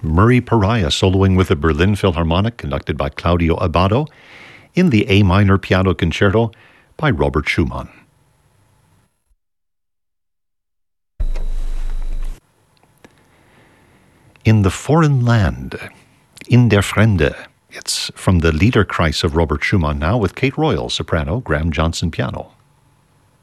Murray Pariah soloing with the Berlin Philharmonic, conducted by Claudio Abbado, in the A minor piano concerto by Robert Schumann. In the Foreign Land, In der Fremde. It's from the Liederkreis of Robert Schumann now with Kate Royal, soprano, Graham Johnson, piano.